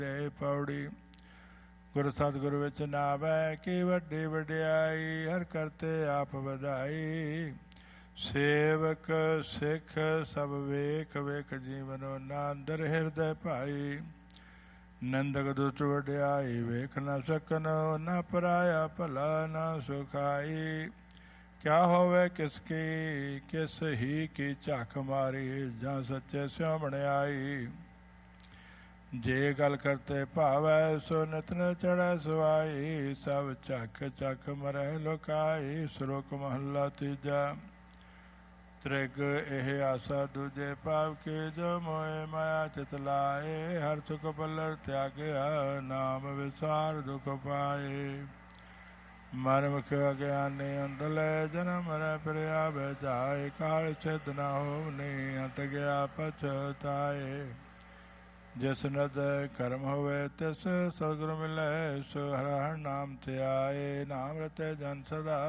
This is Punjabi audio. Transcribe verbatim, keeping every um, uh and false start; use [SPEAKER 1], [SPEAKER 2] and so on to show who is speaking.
[SPEAKER 1] ਦੇ ਪੌੜੀ। ਗੁਰ ਸਤਿਗੁਰ ਵਿੱਚ ਨਾਵੈ ਕੀ ਵੱਡੀ ਵਡਿਆਈ, ਹਰ ਕਰਤੇ ਆਪ ਵਧਾਈ। ਸੇਵਕ ਸਿੱਖ ਸਭ ਵੇਖ ਵੇਖ ਜੀਵਨੋ ਨਾ ਅੰਦਰ ਹਿਰਦੈ ਭਾਈ। ਨੰਦਕ ਦੁਸ਼ਟ ਵਡਿਆਈ ਵੇਖ ਨਾ ਸਕਨੋ, ਨਾ ਪਰਾਇਆ ਭਲਾ ਨਾ ਸੁਖਾਈ। ਕਿਆ ਹੋਵੇ ਕਿਸ ਕੀ ਕਿਸ ਹੀ ਕੀ ਝਾਕ ਮਾਰੀ, ਜਾਂ ਸੱਚੇ ਸਿਉ ਬਣਾਈ। ਜੇ ਗੱਲ ਕਰਤੇ ਭਾਵੈ ਸੋ ਨਿਤ ਨ ਚੜ੍ਹੈ ਸਵਾਈ, ਸਭ ਝੱਕ ਝੱਕ ਮਰੈ ਲੁਕਾਈ। ਸ਼ਲੋਕ ਮਹੱਲਾ ਤੀਜਾ। ਤ੍ਰਿਗ ਇਹ ਆਸਾ ਦੂਜੇ ਭਾਵ ਕੀ, ਜੋ ਮੋਏ ਮਾਇਆ ਚਿਤ ਲਾਏ। ਹਰ ਸੁਖ ਪੱਲਰ ਤਿਆਗਿਆ, ਨਾਮ ਵਿਸਾਰ ਦੁਖ ਪਾਏ। ਮਨ ਮੁਖ ਅਗਿਆਨੀ ਅੰਧਲੇ, ਜਨਮ ਮਰੈ ਫਿਰਿਆ ਬੈਜਾਏ। ਕਾਲ ਸਿਧ ਨ ਹੋਵਨੀ, ਅੰਤ ਗਿਆ ਪਛਤਾਏ। ਜਿਸ ਨਦ ਕਰਮ ਹੋਵੇ ਤਿਸ ਸਤਿਗੁਰ ਮਿਲੈ, ਸੋ ਹਰਿ ਹਰਿ ਨਾਮ ਧਿਆਏ। ਨਾਮ ਰਤੇ ਜਨ ਸਦਾ